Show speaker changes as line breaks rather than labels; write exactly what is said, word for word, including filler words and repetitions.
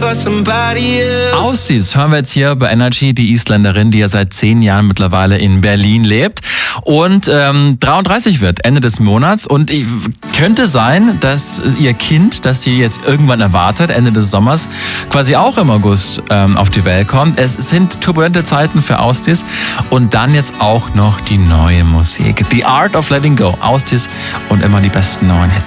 for somebody else.
Ausziehs hören wir jetzt hier bei Energy, die Isländerin, die ja seit zehn Jahren mittlerweile in Berlin lebt und ähm, dreiunddreißig wird Ende des Monats. Und ich, könnte sein, dass ihr Kind, das sie jetzt irgendwann erwartet, Ende des Sommers, quasi auch im August ähm, auf die Welt kommt. Es sind turbulente Zeiten für Ausziehs und dann jetzt auch noch die neue Musik. The Art of Letting Go, Ausziehs und immer die besten neuen Hits.